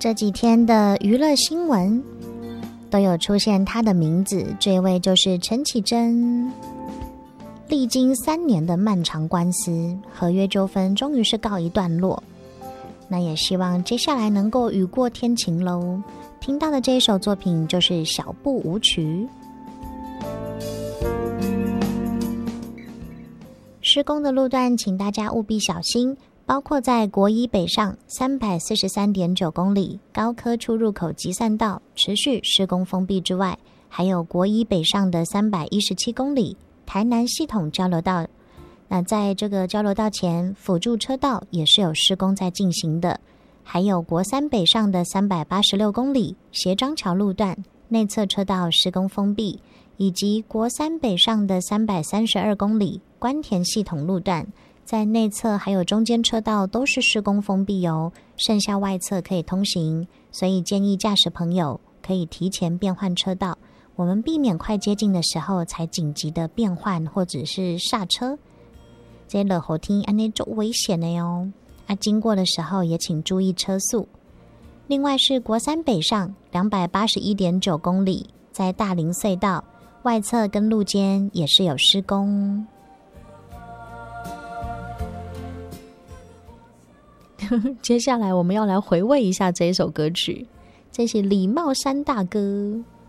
这几天的娱乐新闻都有出现他的名字，这位就是陈绮贞。历经3年的漫长官司，合约纠纷终于是告一段落，那也希望接下来能够雨过天晴咯。听到的这一首作品就是小步舞曲。施工的路段请大家务必小心，包括在国一北上 343.9 公里高科出入口集散道持续施工封闭之外，还有国一北上的317公里台南系统交流道。那在这个交流道前辅助车道也是有施工在进行的，还有国三北上的386公里协章桥路段内侧车道施工封闭，以及国三北上的332公里关田系统路段在内侧还有中间车道都是施工封闭哦，剩下外侧可以通行，所以建议驾驶朋友可以提前变换车道，我们避免快接近的时候才紧急的变换或者是刹车。这落雨天安尼就危险的哟，经过的时候也请注意车速。另外是国三北上 281.9 公里在大林隧道外侧跟路肩也是有施工。接下来我们要来回味一下这一首歌曲，这是李茂山大哥